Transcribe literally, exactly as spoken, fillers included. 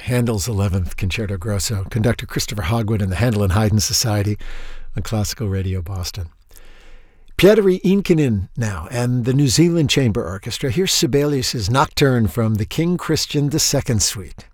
Handel's eleventh Concerto Grosso. Conductor Christopher Hogwood and the Handel and Haydn Society on Classical Radio Boston. Pietari Inkinen now, and the New Zealand Chamber Orchestra. Here's Sibelius' Nocturne from the King Christian the Second Suite.